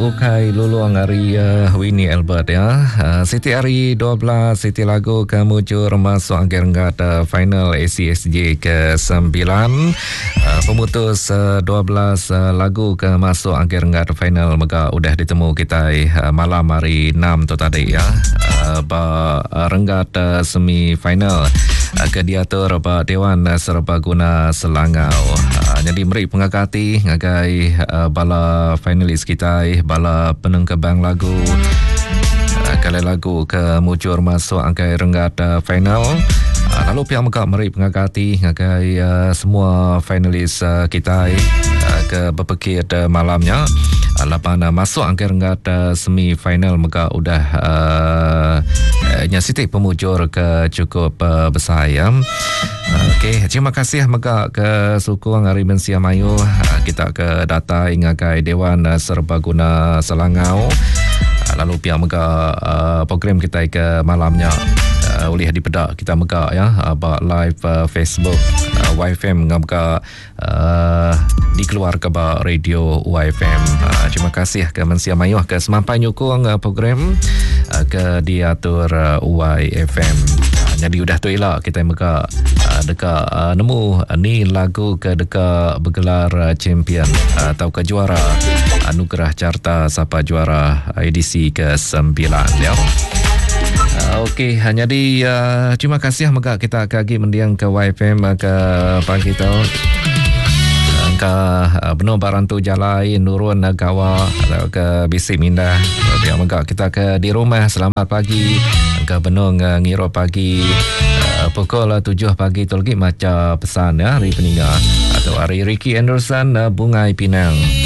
Ukai Luluang hari Winnie Albert ya. Siti hari 12 Siti lagu kemujur masuk akhir rengat final ACSJ ke-9. Pemutus 12 lagu ke masuk akhir rengat final maka udah ditemu kita malam hari 6 tu tadi ya. Rengat semi final ke diatur Dewan Serbaguna Selangau. Jadi meri pengakati ngagai bala finalis kita bala penengkebang lagu kali lagu ke mujur masuk angkai renggat final. Lalu pihak mereka meri pengakati ngagai semua finalis kita ke berpekir malamnya lapan masuk angkai renggat semi final mereka udah nyasitik pemujur ke cukup besar ya. Okey, terima kasih mereka ke suku hari Mensia Mayu. Kita ke data ingakai Dewan Serbaguna Selangau. Lalu pihak mereka program kita ke malamnya boleh dipedak kita mereka ya live Facebook YFM ngabka dikeluar ke radio YFM. Terima kasih ke Mensia Mayu ke semampai nyukung program ke diatur YFM. Jadi udah tu elak kita mereka dekat nemu ni lagu ke dekat bergelar champion atau ke juara anugerah carta siapa juara edisi ke-9 ya. Okey, jadi terima kasih mereka kita kagi mendiang ke YFM ke pagi tu. Ke benar barantu jalai nurun gawa ke bisik minda. Biar mereka kita ke di rumah selamat pagi. Ke benung ngiro pagi pukul 7 pagi tu lagi macam pesan ya hari peninga atau hari Ricky Anderson Bungai Pinang.